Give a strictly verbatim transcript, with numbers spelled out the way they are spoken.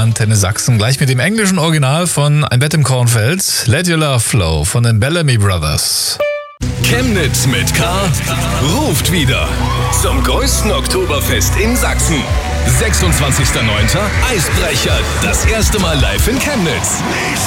Antenne Sachsen. Gleich mit dem englischen Original von Ein Bett im Kornfeld. Let Your Love Flow von den Bellamy Brothers. Chemnitz mit K ruft wieder zum größten Oktoberfest in Sachsen. sechsundzwanzigster neunter Eisbrecher, das erste Mal live in Chemnitz.